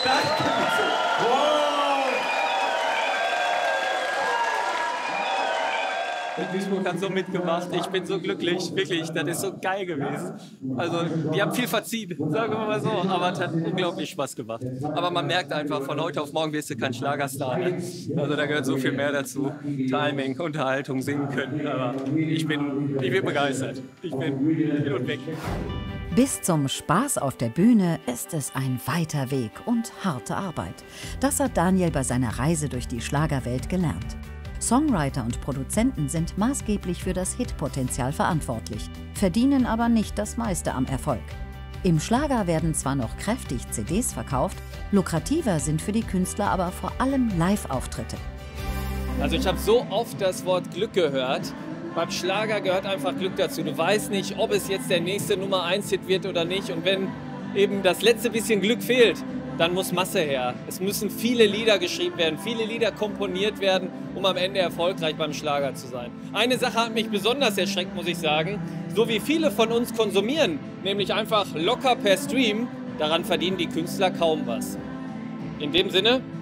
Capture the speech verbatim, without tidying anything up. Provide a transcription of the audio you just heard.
Danke. Wow. Duisburg hat so mitgemacht. Ich bin so glücklich, wirklich. Das ist so geil gewesen. Also, die haben viel verziehen, sagen wir mal so, aber es hat unglaublich Spaß gemacht. Aber man merkt einfach, von heute auf morgen wirst du kein Schlagerstar. Ne? Also, da gehört so viel mehr dazu. Timing, Unterhaltung, singen können. Aber ich bin, ich bin begeistert. Ich bin hin und weg. Bis zum Spaß auf der Bühne ist es ein weiter Weg und harte Arbeit. Das hat Daniel bei seiner Reise durch die Schlagerwelt gelernt. Songwriter und Produzenten sind maßgeblich für das Hitpotenzial verantwortlich, verdienen aber nicht das meiste am Erfolg. Im Schlager werden zwar noch kräftig C Ds verkauft, lukrativer sind für die Künstler aber vor allem Live-Auftritte. Also ich habe so oft das Wort Glück gehört. Beim Schlager gehört einfach Glück dazu. Du weißt nicht, ob es jetzt der nächste Nummer eins Hit wird oder nicht. Und wenn eben das letzte bisschen Glück fehlt, dann muss Masse her. Es müssen viele Lieder geschrieben werden, viele Lieder komponiert werden, um am Ende erfolgreich beim Schlager zu sein. Eine Sache hat mich besonders erschreckt, muss ich sagen. So wie viele von uns konsumieren, nämlich einfach locker per Stream, daran verdienen die Künstler kaum was. In dem Sinne,